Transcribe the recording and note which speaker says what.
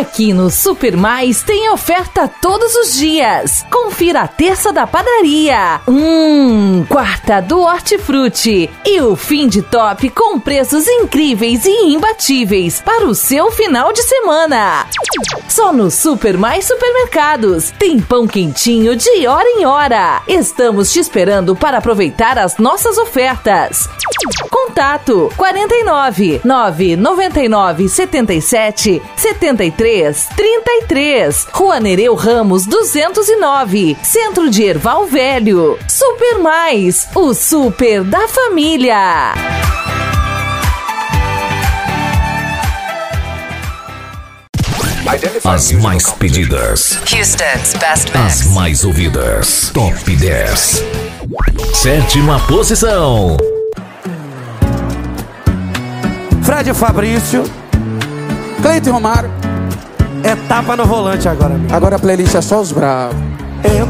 Speaker 1: Aqui no Super Mais tem oferta todos os dias. Confira a terça da padaria. Quarta do Hortifruti. E o fim de top com preços incríveis e imbatíveis para o seu final de semana. Só no Super Mais Supermercados. Tem pão quentinho de hora em hora. Estamos te esperando para aproveitar as nossas ofertas. Contato 49 999 77 73 33. Rua Nereu Ramos 209, Centro de Erval Velho. Super Mais, o super da família.
Speaker 2: As mais pedidas,
Speaker 3: Houston's Best
Speaker 2: as
Speaker 3: Mix.
Speaker 2: mais ouvidas, Top 10. Sétima posição.
Speaker 4: Fred Fabrício, Cleiton Romário.
Speaker 5: É tapa no volante agora, amigo.
Speaker 4: Agora a playlist é só os bravos.
Speaker 5: Eu